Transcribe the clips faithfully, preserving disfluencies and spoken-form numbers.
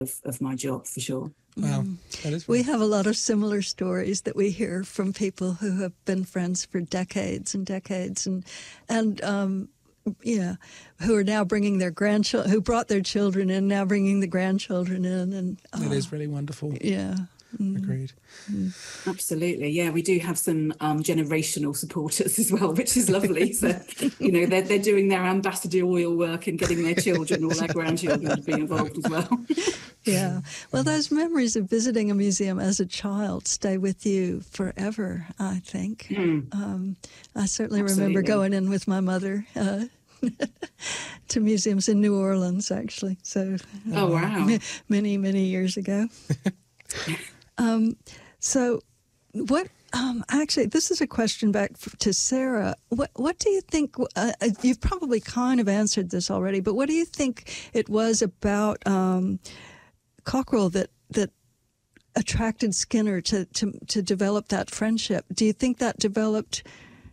of, of my job, for sure. Wow, that is. We have a lot of similar stories that we hear from people who have been friends for decades and decades, and and um, yeah, who are now bringing their grandchildren, who brought their children in, now bringing the grandchildren in, and uh, it is really wonderful. Yeah. Mm. Agreed. Mm. Absolutely. Yeah, we do have some um, generational supporters as well, which is lovely. So, you know, they're, they're doing their ambassadorial work and getting their children or their grandchildren to be involved as well. Yeah. Well, those memories of visiting a museum as a child stay with you forever, I think. Mm. Um, I certainly Absolutely. remember going in with my mother uh, to museums in New Orleans, actually. So, oh, uh, wow. M- many, many years ago. Um, so what, um, actually, this is a question back to Sarah. What, what do you think, uh, you've probably kind of answered this already, but what do you think it was about um, Cockerell that, that attracted Skinner to, to, to develop that friendship? Do you think that developed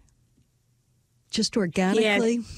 just organically? Yeah.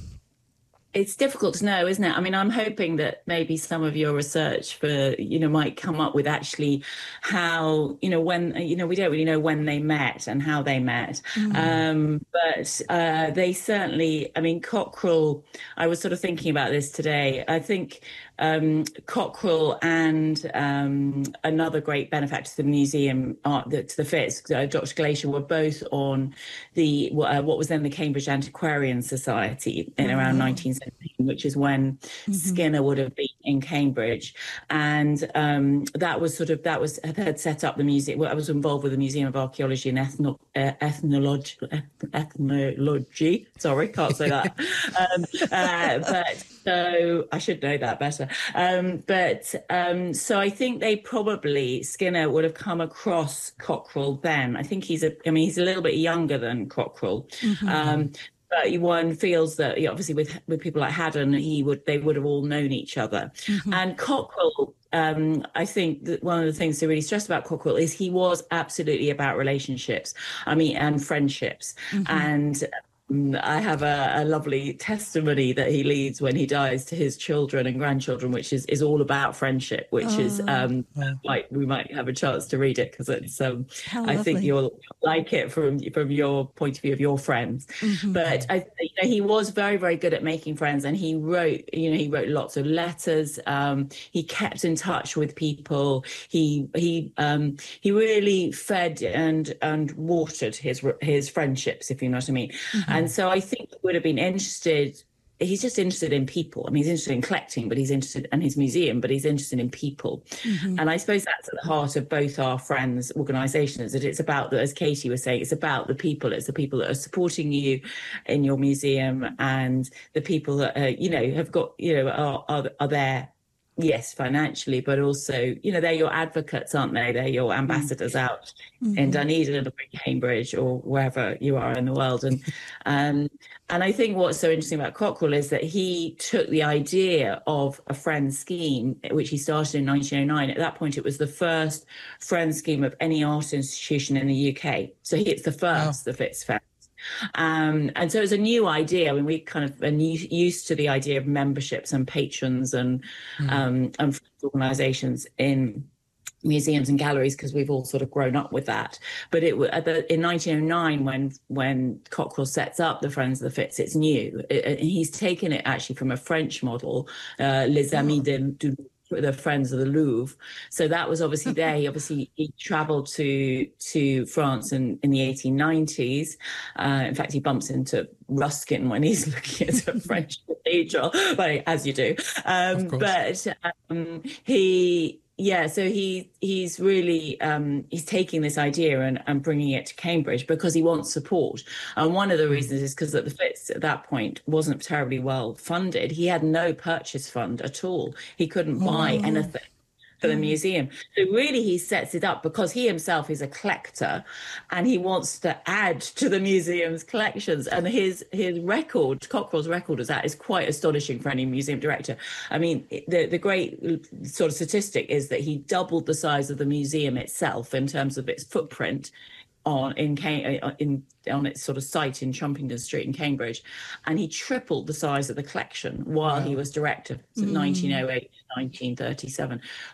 It's difficult to know, isn't it? I mean, I'm hoping that maybe some of your research for, you know, might come up with actually how, you know, when, you know, we don't really know when they met and how they met. Mm. Um, but uh, they certainly, I mean, Cockerell, I was sort of thinking about this today. I think um, Cockerell and um, another great benefactor to the museum, uh, the, to the Fitz, uh, Doctor Glaisher, were both on the uh, what was then the Cambridge Antiquarian Society in mm-hmm. around nineteen seventeen, which is when mm-hmm. Skinner would have been in Cambridge, and um, that was sort of that was had set up the museum. Well, I was involved with the Museum of Archaeology and Ethno, uh, Ethnology. Ethnology. Sorry, can't say that. um, uh, but so I should know that better. Um, but um, so I think they probably, Skinner would have come across Cockerell then. I think he's a, I mean, he's a little bit younger than Cockerell. Mm-hmm. Um, but one feels that obviously with with people like Haddon, he would they would have all known each other. Mm-hmm. And Cockerell, um, I think that one of the things to really stress about Cockerell is he was absolutely about relationships. I mean, and friendships. Mm-hmm. And I have a, a lovely testimony that he leaves when he dies to his children and grandchildren, which is, is all about friendship, which oh. is um, like we might have a chance to read it because it's um, I think you'll like it from from your point of view of your friends. Mm-hmm. But I, you know, he was very very good at making friends, and he wrote you know he wrote lots of letters. Um, he kept in touch with people. He he um, he really fed and and watered his his friendships, if you know what I mean. Mm-hmm. And so I think he would have been interested, he's just interested in people. I mean, he's interested in collecting, but he's interested in his museum, but he's interested in people. Mm-hmm. And I suppose that's at the heart of both our friends' organisations, that it's about, the, as Katie was saying, it's about the people. It's the people that are supporting you in your museum and the people that, uh, you know, have got, you know, are, are, are there. Yes, financially, but also, you know, they're your advocates, aren't they? They're your ambassadors mm-hmm. out mm-hmm. in Dunedin or Cambridge or wherever you are in the world. And um, and I think what's so interesting about Cockerell is that he took the idea of a friend scheme, which he started in nineteen oh nine. At that point, it was the first friend scheme of any art institution in the U K. So he, it's the first, wow. the Fitz Friends. Um, and so it's a new idea. I mean, we kind of are new, used to the idea of memberships and patrons and mm. um, and organisations in museums and galleries because we've all sort of grown up with that. But it in nineteen oh nine, when when Cockerell sets up the Friends of the Fitz, it's new. It, it, he's taken it actually from a French model, uh, Les Amis oh. de, de the Friends of the Louvre. So that was obviously there. He obviously he travelled to to France in, in the eighteen nineties. Uh, in fact, he bumps into Ruskin when he's looking at a French cathedral, but as you do. Um, but um, he. Yeah, so he he's really um, he's taking this idea and, and bringing it to Cambridge because he wants support. And one of the reasons is because the Fitz at that point wasn't terribly well funded. He had no purchase fund at all. He couldn't buy oh. anything for the museum. So really he sets it up because he himself is a collector and he wants to add to the museum's collections. And his his record, Cockerell's record as that is quite astonishing for any museum director. I mean, the, the great sort of statistic is that he doubled the size of the museum itself in terms of its footprint on in in on its sort of site in Trumpington Street in Cambridge, and he tripled the size of the collection while wow. he was director, so mm. nineteen oh eight to nineteen thirty-seven.